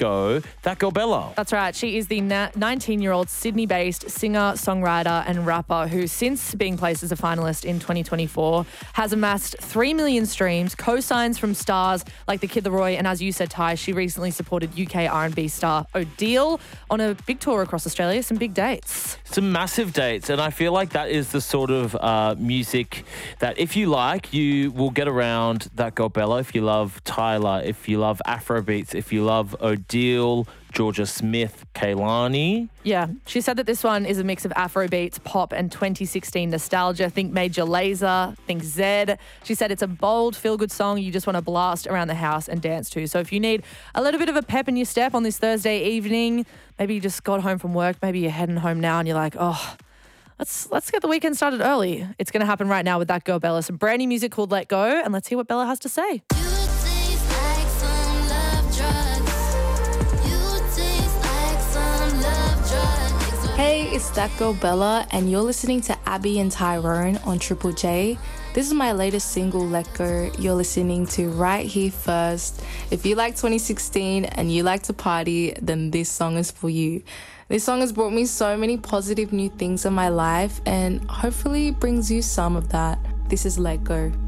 Go, that girl Bella. That's right. She is the 19-year-old Sydney-based singer, songwriter and rapper who, since being placed as a finalist in 2024, has amassed 3 million streams, co-signs from stars like the Kid Laroi, and as you said, Ty, she recently supported UK R&B star Odile on a big tour across Australia, some big dates. Some massive dates, and I feel like that is the sort of music that if you like, you will get around that girl Bella. If you love Tyler, if you love Afrobeats, if you love Odile, Georgia Smith, Kehlani. Yeah, she said that this one is a mix of Afrobeats, pop and 2016 nostalgia. Think Major Lazer, think Zed. She said it's a bold, feel-good song you just want to blast around the house and dance to. So if you need a little bit of a pep in your step on this Thursday evening, maybe you just got home from work, maybe you're heading home now and you're like, oh, let's get the weekend started early. It's going to happen right now with that girl Bella. Some brand new music called Let Go, and let's hear what Bella has to say. Hey, it's that girl Bella, and you're listening to Abby and Tyrone on Triple J. This is my latest single, Let Go, you're listening to right here first. If you like 2016 and you like to party, then this song is for you. This song has brought me so many positive new things in my life and hopefully brings you some of that. This is Let Go.